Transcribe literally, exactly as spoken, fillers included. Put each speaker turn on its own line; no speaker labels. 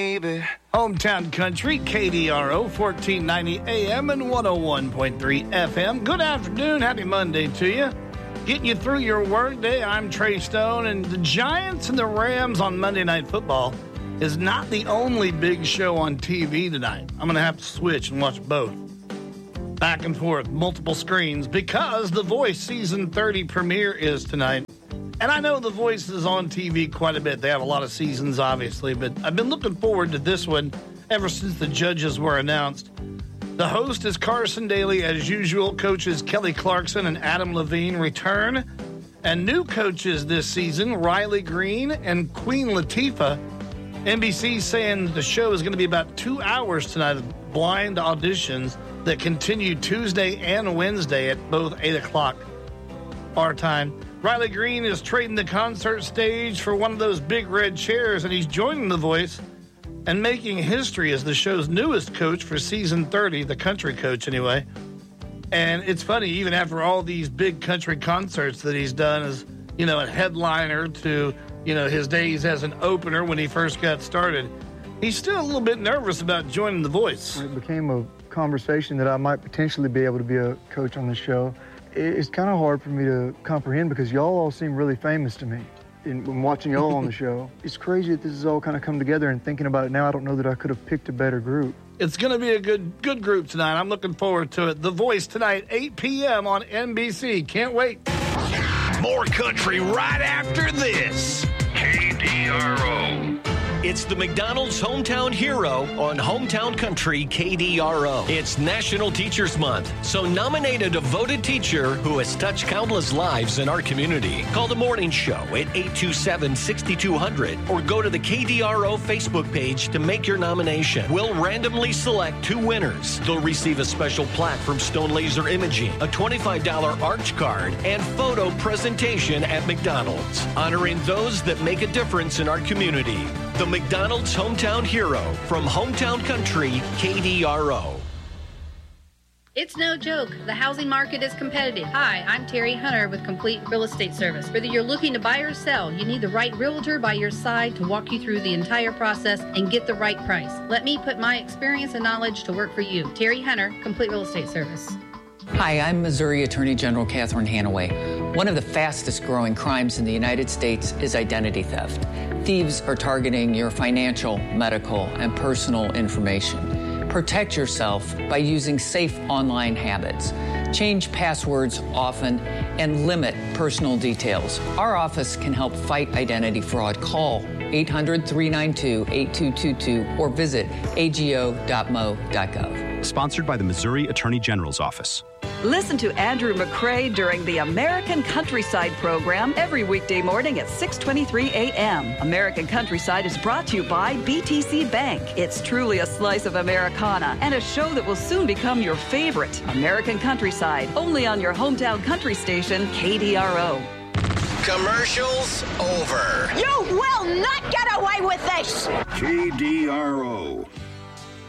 Baby. Hometown Country, K D R O, fourteen ninety A M and one oh one point three F M. Good afternoon. Happy Monday to you. Getting you through your workday. I'm Trey Stone, and the Giants and the Rams on Monday Night Football is not the only big show on T V tonight. I'm going to have to switch and watch both. Back and forth, multiple screens, because The Voice Season thirty premiere is tonight. And I know The Voice is on T V quite a bit. They have a lot of seasons, obviously, but I've been looking forward to this one ever since the judges were announced. The host is Carson Daly, as usual. Coaches Kelly Clarkson and Adam Levine return. And new coaches this season, Riley Green and Queen Latifah. N B C saying the show is going to be about two hours tonight of blind auditions that continue Tuesday and Wednesday at both eight o'clock our time. Riley Green is trading the concert stage for one of those big red chairs, and he's joining The Voice and making history as the show's newest coach for season thirty, the country coach anyway. And it's funny, even after all these big country concerts that he's done as, you know, a headliner to, you know, his days as an opener when he first got started, he's still a little bit nervous about joining The Voice.
It became a conversation that I might potentially be able to be a coach on the show. It's kind of hard for me to comprehend because y'all all seem really famous to me. In, when watching y'all on the show, it's crazy that this has all kind of come together, and thinking about it now, I don't know that I could have picked a better group.
It's going to be a good good group tonight. I'm looking forward to it. The Voice tonight, eight p.m. on N B C. Can't wait.
More country right after this. K D R O. It's the McDonald's Hometown Hero on Hometown Country K D R O. It's National Teachers Month, so nominate a devoted teacher who has touched countless lives in our community. Call the morning show at eight two seven, six two zero zero or go to the K D R O Facebook page to make your nomination. We'll randomly select two winners. They'll receive a special plaque from Stone Laser Imaging, a twenty-five dollars Arch card, and photo presentation at McDonald's, honoring those that make a difference in our community. The McDonald's Hometown Hero from Hometown Country, K D R O.
It's no joke. The housing market is competitive. Hi, I'm Terry Hunter with Complete Real Estate Service. Whether you're looking to buy or sell, you need the right realtor by your side to walk you through the entire process and get the right price. Let me put my experience and knowledge to work for you. Terry Hunter, Complete Real Estate Service.
Hi, I'm Missouri Attorney General Catherine Hanaway. One of the fastest growing crimes in the United States is identity theft. Thieves are targeting your financial, medical, and personal information. Protect yourself by using safe online habits. Change passwords often and limit personal details. Our office can help fight identity fraud. Call eight hundred, three nine two, eight two two two or visit A G O dot M O dot gov.
Sponsored by the Missouri Attorney General's Office.
Listen to Andrew McCrae during the American Countryside program every weekday morning at six twenty-three a.m. American Countryside is brought to you by B T C Bank. It's truly a slice of Americana and a show that will soon become your favorite. American Countryside, only on your hometown country station, K D R O.
Commercials over.
You will not get away with this!
K D R O.